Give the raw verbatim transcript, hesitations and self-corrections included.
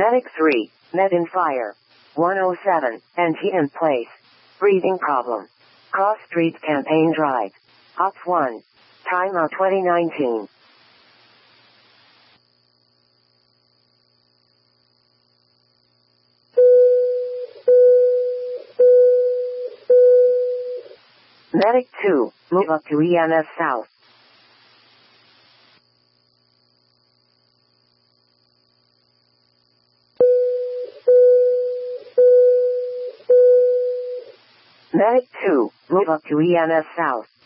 Medic three, Med in fire. one oh seven, N T in place. Breathing problem. Cross Street Campaign Drive. Ops one. Timeout twenty nineteen. Medic two, move up to E M S South. Medic two, move up to E M S South.